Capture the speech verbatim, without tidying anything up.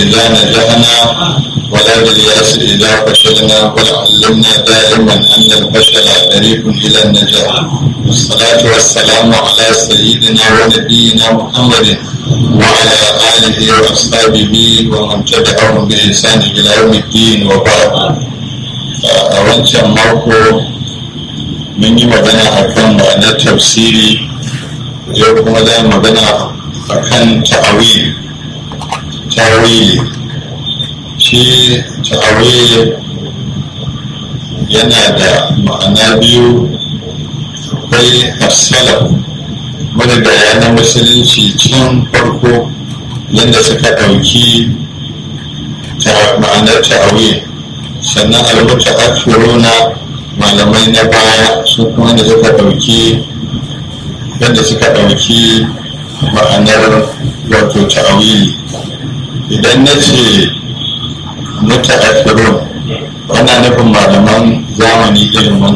إذا نجحنا ولا بالياس إذا فشلنا بل علمنا دائما أن الفشل طريق إلى النجاح. والصلاة والسلام على سيدنا ونبينا محمد وعلى آله وأصحابه ومن تبعهم بإحسان إلى يوم الدين وبعد. أولا ماركو من magana akan ma'anar tafsiri, yau kuma za mu magana akan ta'awili. Ta'awili shi ta'awili yana da ma'ana biyu. Akwai as-salaf wanda da yana musulunci can farko yadda suka ɗauki ma'anar ta'awili, sannan al-mutaakhiruna malamai na baya su kuma da suka ɗauki yadda suka ɗauki ma'anar wato ta'awili. Idan na ce mutaakhirun wannan nufin malaman zamani irin